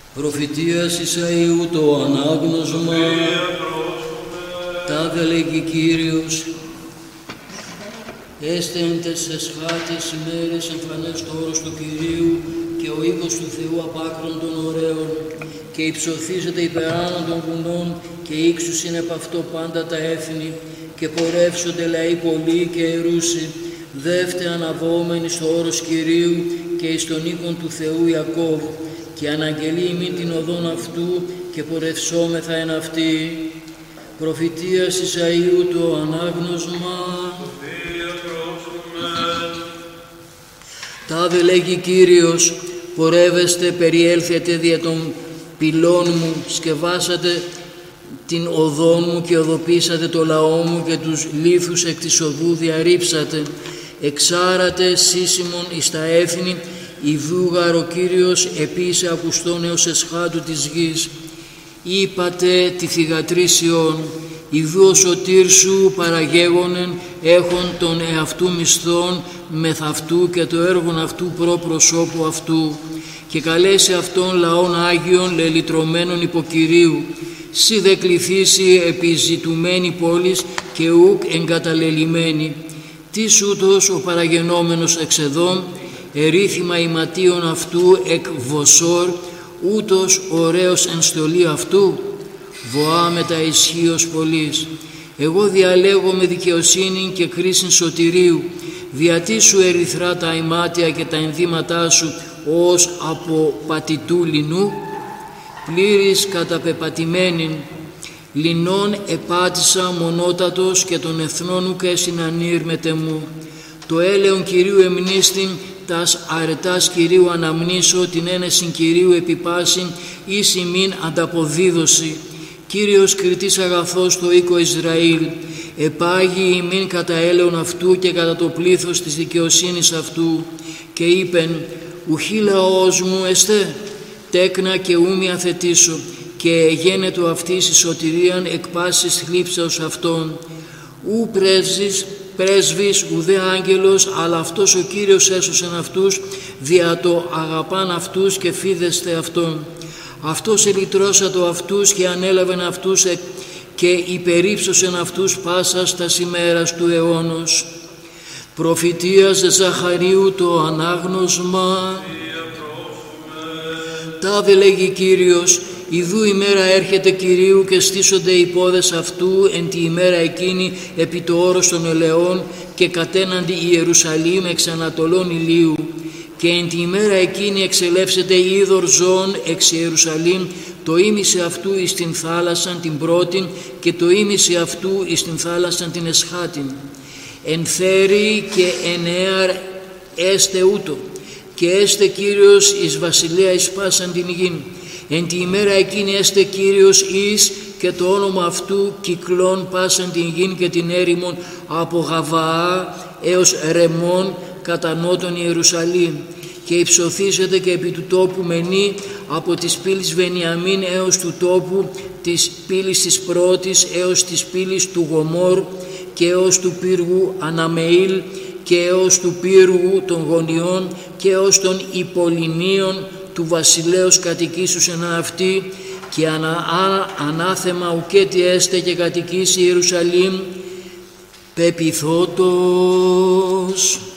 Προφητείας Ισαΐου το ανάγνωσμα. Τάδε λέγει Κύριος, έστε εν τες εσχάτες ημέρες εμφανές το όρος του Κυρίου και ο οίκος του Θεού απάκρον των ωραίων και υψωθήσεται υπεράνω των βουνών και ύξουσιν επ' αυτό πάντα τα έθνη και πορεύσονται λαοί πολλοί και ερούσι, δεύτε αναβόμενοι στο όρος Κυρίου και εις τον οίκον του Θεού Ιακώβ και αναγγελεί ημίν την οδόν αυτού και πορευσόμεθα εν αυτή. Προφητείας Ισαΐου το ανάγνωσμα. Τάδε λέγει Κύριος, πορεύεστε, περιέλθετε δια των πυλών μου, σκευάσατε την οδόν μου και οδοποίησατε το λαό μου και τους λίθους εκ της οδού διαρρήψατε. Εξάρατε σύσιμον εις τα έθνη, ιδούγαρ ο Κύριος επίσης ακουστών έως εσχάτου της γης. Είπατε τη θυγατρή Σιών, ιδού ο σωτήρ σου παραγέγονεν έχων τον εαυτού μισθών μεθ' αυτού και το έργον αυτού προ προσώπου αυτού και καλέσει αυτόν λαών Άγιον λελυτρωμένων υποκυρίου. Σι δε κληθήσει επιζητουμένη πόλης και ουκ εγκαταλελειμμένη. Τις ούτως ο παραγενόμενος εξεδών, ερήθημα ηματίων αυτού εκ Βοσόρ, ούτως ωραίος εν στολή αυτού, βοά με τα ισχύος πολλής. Εγώ διαλέγω με δικαιοσύνη και κρίσιν σωτηρίου, διατί σου ερυθρά τα ημάτια και τα ενδύματά σου ως από πατητού λινού, πλήρης καταπεπατημένην, λινών επάτησα μονότατος και των εθνών ουκ έσυν ανήρμετε μου. Το έλεον Κυρίου εμνίστην, τας αρετάς Κυρίου αναμνήσω, την ένεσιν Κυρίου επιπάσιν, εις ημίν ανταποδίδωση. Κύριος κριτής αγαθός το οίκο Ισραήλ, επάγει ημίν κατά έλεον αυτού και κατά το πλήθος της δικαιοσύνης αυτού. Και είπεν, ουχή λαός μου εστέ, τέκνα και ούμοι αθετήσω, και γένετο αυτής η σωτηρίαν εκ πάσης θλίψεως αυτών. Ου πρέσβης ουδέ άγγελος, αλλά αυτός ο Κύριος έσωσεν αυτούς, δια το αγαπάν αυτούς και φίδεστε αυτόν. Αυτός ελυτρώσατο αυτούς και ανέλαβεν αυτούς και υπερύψωσεν αυτούς πάσας τας ημέρας του αιώνος. Προφητείας Ζαχαρίου το ανάγνωσμα. Τάδε λέγει Κύριος, ιδού ημέρα έρχεται Κυρίου και στήσονται οι πόδες αυτού εν τη ημέρα εκείνη επί το όρος των ελαιών και κατέναντι Ιερουσαλήμ εξ ανατολών ηλίου. Και εν τη ημέρα εκείνη εξελεύσεται είδωρ ζώων εξ Ιερουσαλήμ, το ήμιση αυτού εις την θάλασσαν την πρώτην και το ήμιση αυτού εις την θάλασσαν την εσχάτην. Εν θέρη και εν έαρ έστε ούτω, και έστε Κύριος εις βασιλεία εις πάσαν την γην. Εν τη ημέρα εκείνη έστε Κύριος εις και το όνομα αυτού κυκλών πάσαν την γην και την έρημον από Γαβαά έως Ρεμών κατά νότον Ιερουσαλήμ. Και υψωθήσετε και επί του τόπου μενή από της πύλης Βενιαμίν έως του τόπου της πύλης της πρώτης έως της πύλης του Γομόρ και έως του πύργου Αναμεήλ και έως του πύργου των γωνιών και έως των υπολοιμίων του βασιλέως κατοικήσους εν αυτή και ανάθεμα ουκέτι έστε και κατοικήσει Ιερουσαλήμ πεπιθότος.